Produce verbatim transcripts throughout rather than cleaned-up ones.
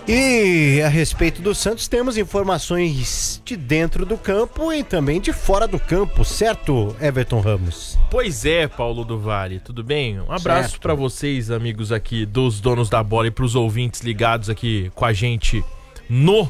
E a respeito do Santos, temos informações de dentro do campo e também de fora do campo, certo, Everton Ramos? Pois é, Paulo do Vale, tudo bem? Um abraço para vocês, amigos aqui dos donos da bola, e para os ouvintes ligados aqui com a gente no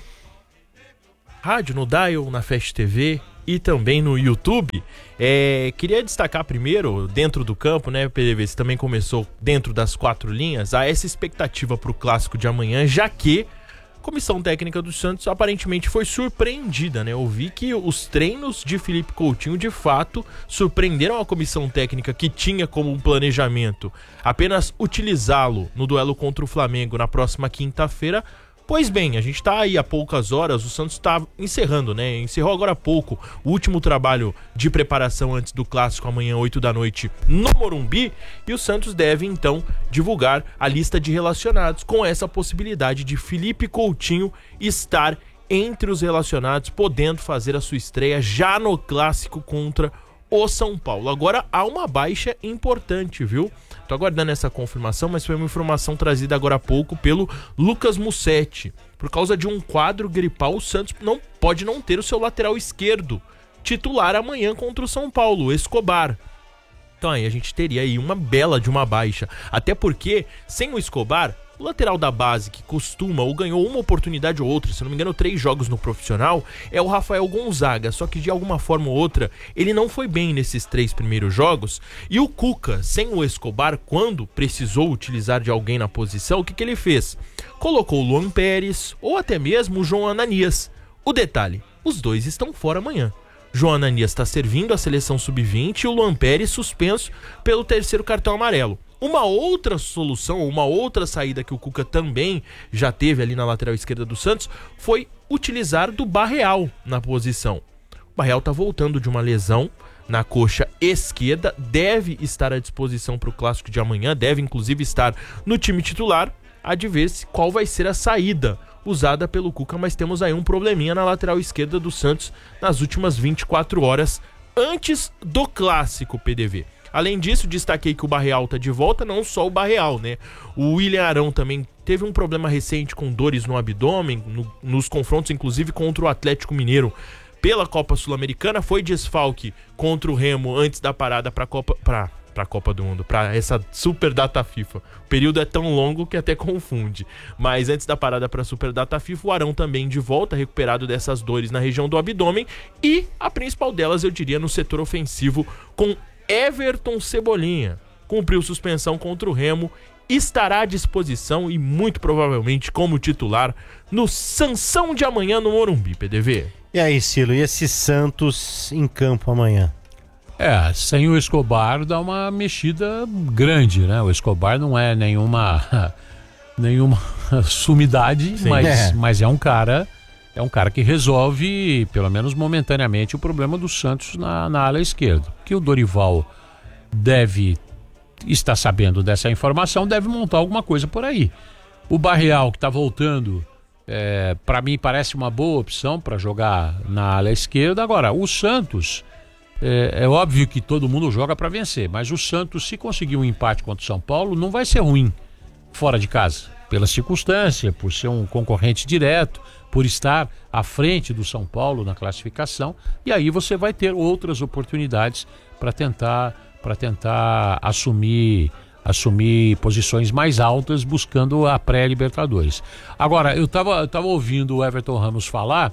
rádio, no Dial, na Fast T V e também no YouTube. É, queria destacar primeiro, dentro do campo, né, P D V, você também começou dentro das quatro linhas, há essa expectativa para o clássico de amanhã, já que a comissão técnica do Santos aparentemente foi surpreendida, né? Eu vi que os treinos de Felipe Coutinho, de fato, surpreenderam a comissão técnica, que tinha como um planejamento apenas utilizá-lo no duelo contra o Flamengo na próxima quinta-feira. Pois bem, a gente tá aí há poucas horas, o Santos tá encerrando, né? Encerrou agora há pouco o último trabalho de preparação antes do clássico amanhã, oito da noite, no Morumbi, e o Santos deve, então, divulgar a lista de relacionados, com essa possibilidade de Felipe Coutinho estar entre os relacionados, podendo fazer a sua estreia já no clássico contra o São Paulo. Agora há uma baixa importante, viu? Tô aguardando essa confirmação, mas foi uma informação trazida agora há pouco pelo Lucas Mussetti. Por causa de um quadro gripal, o Santos não pode não ter o seu lateral esquerdo titular amanhã contra o São Paulo, Escobar. Então aí a gente teria aí uma bela de uma baixa. Até porque, sem o Escobar, o lateral da base, que costuma ou ganhou uma oportunidade ou outra, se não me engano três jogos no profissional, é o Rafael Gonzaga. Só que de alguma forma ou outra ele não foi bem nesses três primeiros jogos. E o Cuca, sem o Escobar, quando precisou utilizar de alguém na posição, o que, que ele fez? Colocou o Luan Pérez ou até mesmo o João Ananias. O detalhe, os dois estão fora amanhã. João Ananias está servindo a seleção sub vinte e o Luan Pérez suspenso pelo terceiro cartão amarelo. Uma outra solução, uma outra saída que o Cuca também já teve ali na lateral esquerda do Santos foi utilizar do Barreal na posição. O Barreal está voltando de uma lesão na coxa esquerda, deve estar à disposição para o clássico de amanhã, deve inclusive estar no time titular. Há de ver qual vai ser a saída usada pelo Cuca, mas temos aí um probleminha na lateral esquerda do Santos nas últimas vinte e quatro horas antes do clássico, P D V. Além disso, destaquei que o Barreal tá de volta, não só o Barreal, né? O William Arão também teve um problema recente com dores no abdômen, no, nos confrontos inclusive contra o Atlético Mineiro pela Copa Sul-Americana, foi desfalque contra o Remo antes da parada para a Copa... Pra... para a Copa do Mundo, para essa Super Data FIFA. O período é tão longo que até confunde. Mas antes da parada para a Super Data FIFA, o Arão também de volta, recuperado dessas dores na região do abdômen, e a principal delas, eu diria, no setor ofensivo, com Everton Cebolinha. Cumpriu suspensão contra o Remo, estará à disposição e muito provavelmente como titular no Sansão de amanhã no Morumbi, P D V. E aí, Cilo, e esse Santos em campo amanhã? É, sem o Escobar dá uma mexida grande, né? O Escobar não é nenhuma nenhuma sumidade, mas é. mas é um cara é um cara que resolve, pelo menos momentaneamente, o problema do Santos na, na ala esquerda. Que o Dorival deve estar sabendo dessa informação, deve montar alguma coisa por aí. O Barreal, que está voltando, é, para mim parece uma boa opção para jogar na ala esquerda. Agora, o Santos... É, é óbvio que todo mundo joga para vencer, mas o Santos, se conseguir um empate contra o São Paulo, não vai ser ruim fora de casa, pela circunstância, por ser um concorrente direto, por estar à frente do São Paulo na classificação, e aí você vai ter outras oportunidades para tentar, para tentar assumir, assumir posições mais altas, buscando a pré-Libertadores. Agora, eu estava eu tava ouvindo o Everton Ramos falar.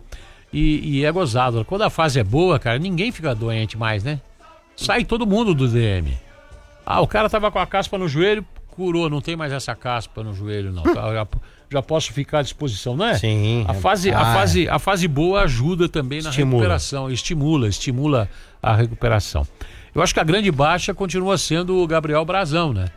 E, e é gozado. Quando a fase é boa, cara, ninguém fica doente mais, né? Sai todo mundo do D M. Ah, o cara tava com a caspa no joelho, curou, não tem mais essa caspa no joelho, não. já, já posso ficar à disposição, não é? Sim. A fase, ah, a fase, a fase boa ajuda também na estimula. recuperação. Estimula, estimula a recuperação. Eu acho que a grande baixa continua sendo o Gabriel Brazão, né?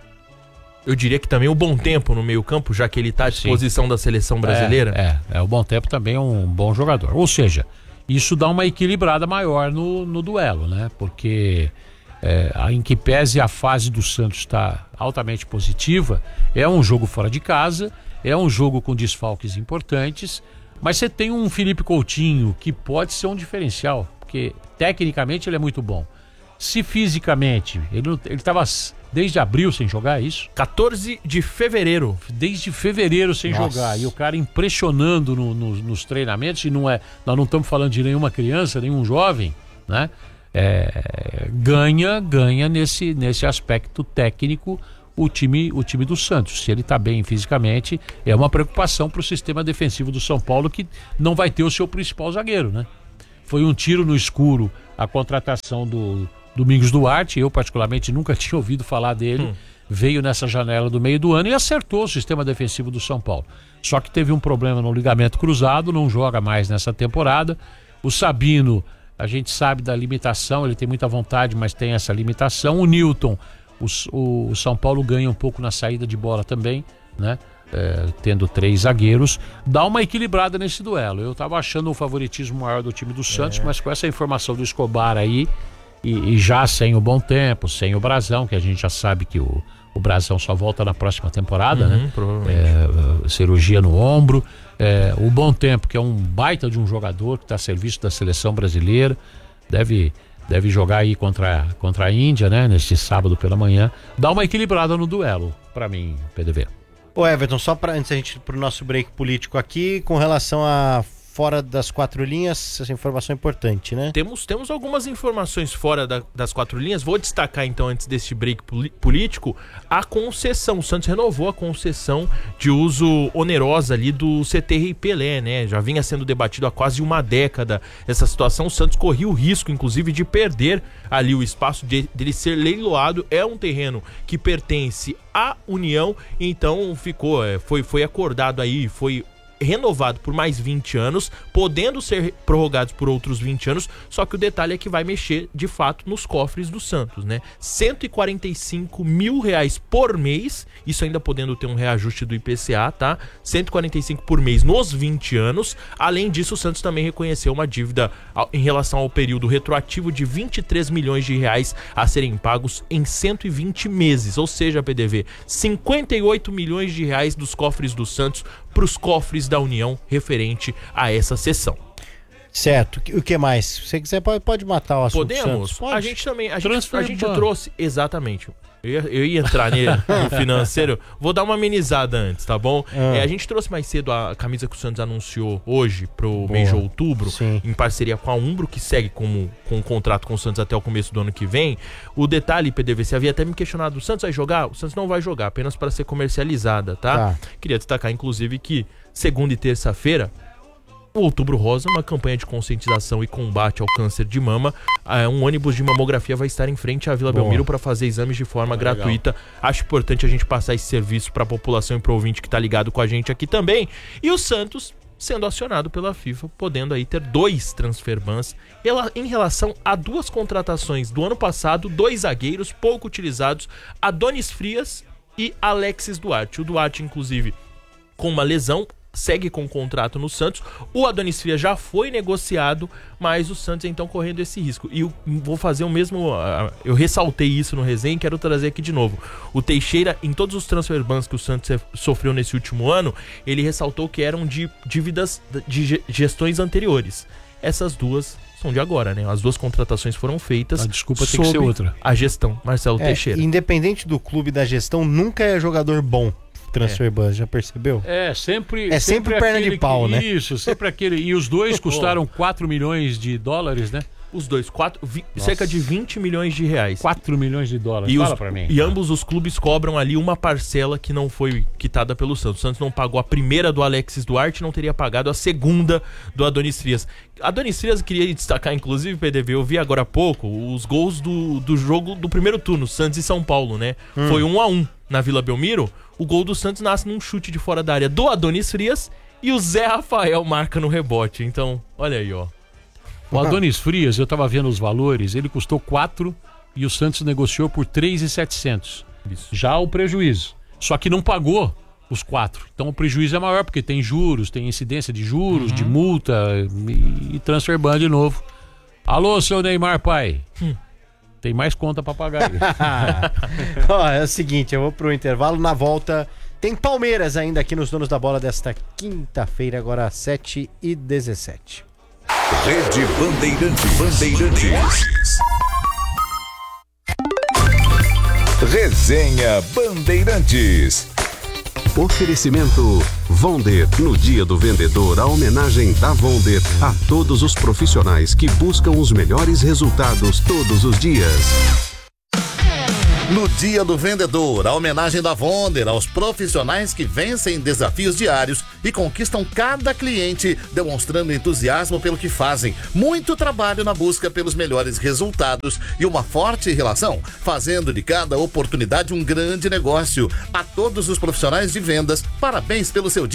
Eu diria que também o Bom Tempo no meio campo, já que ele está à disposição Sim. da seleção brasileira. É, é, é, o Bom Tempo também é um bom jogador. Ou seja, isso dá uma equilibrada maior no, no duelo, né? Porque é, em que pese a fase do Santos está altamente positiva, é um jogo fora de casa, é um jogo com desfalques importantes, mas você tem um Felipe Coutinho que pode ser um diferencial, porque tecnicamente ele é muito bom. Se fisicamente, ele estava desde abril sem jogar, é isso? quatorze de fevereiro. Desde fevereiro sem Nossa. jogar. E o cara impressionando no, no, nos treinamentos, e não é, nós não estamos falando de nenhuma criança, nenhum jovem, né? É, ganha, ganha nesse, nesse aspecto técnico o time, o time do Santos. Se ele está bem fisicamente, é uma preocupação para o sistema defensivo do São Paulo, que não vai ter o seu principal zagueiro, né? Foi um tiro no escuro a contratação do Domingos Duarte. Eu particularmente nunca tinha ouvido falar dele. Hum. Veio nessa janela do meio do ano e acertou o sistema defensivo do São Paulo. Só que teve um problema no ligamento cruzado, não joga mais nessa temporada. O Sabino, a gente sabe da limitação, ele tem muita vontade, mas tem essa limitação. O Newton, o, o São Paulo ganha um pouco na saída de bola também, né? É, tendo três zagueiros, dá uma equilibrada nesse duelo. Eu tava achando o favoritismo maior do time do Santos, é. mas com essa informação do Escobar aí, e, e já sem o Bom Tempo, sem o Brazão, que a gente já sabe que o, o Brazão só volta na próxima temporada, uhum, né? Provavelmente. É, cirurgia no ombro. É, o Bom Tempo, que é um baita de um jogador que está a serviço da seleção brasileira, deve, deve jogar aí contra, contra a Índia, né? Neste sábado pela manhã. Dá uma equilibrada no duelo, para mim, P D V. Ô Everton, só para antes a gente ir pro nosso break político aqui, com relação a fora das quatro linhas, essa informação é importante, né? Temos, temos algumas informações fora da, das quatro linhas. Vou destacar então, antes deste break político, a concessão. O Santos renovou a concessão de uso onerosa ali do C T R Pelé, né? Já vinha sendo debatido há quase uma década essa situação. O Santos corria o risco, inclusive, de perder ali o espaço de, dele ser leiloado. É um terreno que pertence à União, então ficou, foi, foi acordado aí, foi renovado por mais vinte anos, podendo ser prorrogados por outros vinte anos, só que o detalhe é que vai mexer de fato nos cofres do Santos, né? cento e quarenta e cinco mil reais por mês, isso ainda podendo ter um reajuste do I P C A, tá? cento e quarenta e cinco por mês nos vinte anos. Além disso, o Santos também reconheceu uma dívida em relação ao período retroativo de vinte e três milhões de reais a serem pagos em cento e vinte meses, ou seja, P D V, cinquenta e oito milhões de reais dos cofres do Santos para os cofres da União referente a essa sessão. Certo. O que mais? Se você quiser, pode, pode matar o assunto. Podemos? Pode. A gente também, a gente, a gente trouxe, exatamente, eu ia, eu ia entrar nele, no financeiro, vou dar uma amenizada antes, tá bom? Ah. É, a gente trouxe mais cedo a camisa que o Santos anunciou hoje pro Boa. mês de outubro, Sim. em parceria com a Umbro, que segue com, com um contrato com o Santos até o começo do ano que vem. O detalhe, P D V, você havia até me questionado, o Santos vai jogar? O Santos não vai jogar, apenas para ser comercializada, tá? tá? Queria destacar, inclusive, que segunda e terça-feira, o Outubro Rosa, uma campanha de conscientização e combate ao câncer de mama. Um ônibus de mamografia vai estar em frente à Vila Boa. Belmiro para fazer exames de forma ah, gratuita. Legal. Acho importante a gente passar esse serviço para a população e para o ouvinte que está ligado com a gente aqui também. E o Santos sendo acionado pela FIFA, podendo aí ter dois transfer bans em relação a duas contratações do ano passado, dois zagueiros pouco utilizados, Adonis Frias e Alexis Duarte. O Duarte, inclusive, com uma lesão, segue com o contrato no Santos. O Adonis Frias já foi negociado, mas o Santos então correndo esse risco. E eu vou fazer o mesmo, uh, eu ressaltei isso no resenha e quero trazer aqui de novo. O Teixeira, em todos os transfer bans que o Santos sofreu nesse último ano, ele ressaltou que eram de dívidas de gestões anteriores. Essas duas são de agora, né? As duas contratações foram feitas. A desculpa tem que ser outra. A gestão, Marcelo é, Teixeira. Independente do clube da gestão, nunca é jogador bom. Transfer é. bus, já percebeu? É, sempre... É sempre, sempre perna de pau, que, né? Isso, sempre aquele... E os dois custaram quatro milhões de dólares, né? Os dois, quatro, vi, cerca de vinte milhões de reais. quatro milhões de dólares, e fala os, pra mim. E ambos os clubes cobram ali uma parcela que não foi quitada pelo Santos. O Santos não pagou a primeira do Alexis Duarte, não teria pagado a segunda do Adonis Frias. Adonis Frias, queria destacar, inclusive, P D V, eu vi agora há pouco os gols do, do jogo do primeiro turno, Santos e São Paulo, né? Hum. Foi um a um na Vila Belmiro. O gol do Santos nasce num chute de fora da área do Adonis Frias e o Zé Rafael marca no rebote. Então, olha aí, ó. O Adonis Frias, eu tava vendo os valores, ele custou quatro e o Santos negociou por três mil e setecentos. Isso. Já o prejuízo. Só que não pagou os quatro. Então o prejuízo é maior porque tem juros, tem incidência de juros, uhum. de multa e, e transfer ban de novo. Alô, seu Neymar, pai. Hum. Tem mais conta pra pagar aí. Ó, é o seguinte, eu vou pro intervalo, na volta tem Palmeiras ainda aqui nos Donos da Bola desta quinta-feira, agora às sete e dezessete. Rede Bandeirantes. Bandeirantes. Resenha Bandeirantes. Oferecimento Vonder. No Dia do Vendedor, a homenagem da Vonder a todos os profissionais que buscam os melhores resultados todos os dias. No Dia do Vendedor, a homenagem da Vonder aos profissionais que vencem desafios diários e conquistam cada cliente, demonstrando entusiasmo pelo que fazem, muito trabalho na busca pelos melhores resultados e uma forte relação, fazendo de cada oportunidade um grande negócio. A todos os profissionais de vendas, parabéns pelo seu dia.